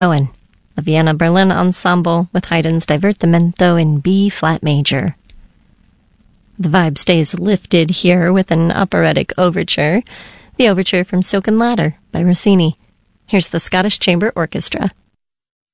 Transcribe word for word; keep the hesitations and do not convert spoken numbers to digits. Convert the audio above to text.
Owen, the Vienna Berlin Ensemble with Haydn's Divertimento in B-flat major. The vibe stays lifted here with an operatic overture, the overture from Silken Ladder by Rossini. Here's the Scottish Chamber Orchestra.